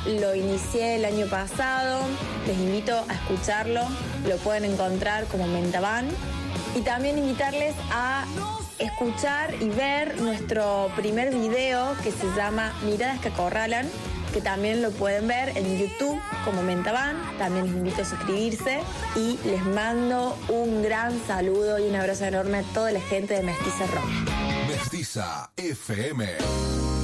lo inicié el año pasado, les invito a escucharlo, lo pueden encontrar como Mentaban. Y también invitarles a escuchar y ver nuestro primer video que se llama Miradas que acorralan, que también lo pueden ver en YouTube como Mentaban. También les invito a suscribirse y les mando un gran saludo y un abrazo enorme a toda la gente de Mestiza Rock. Mestiza FM.